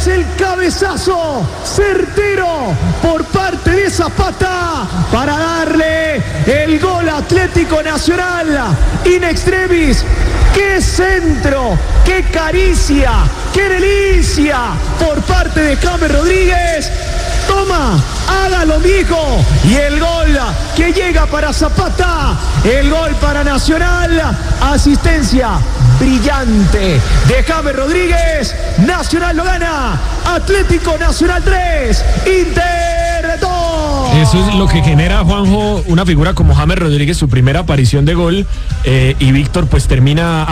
es el cabezazo certero por parte de Zapata para darle el gol a Atlético Nacional in extremis. ¡Qué centro! ¡Qué caricia! ¡Qué delicia! Por parte de James Rodríguez. Toma, hágalo, mijo. Y el gol que llega para Zapata. El gol para Nacional. Asistencia brillante de James Rodríguez. Nacional lo gana. Atlético Nacional 3. Inter 2. Eso es lo que genera, Juanjo, una figura como James Rodríguez, su primera aparición de gol. Y Víctor pues termina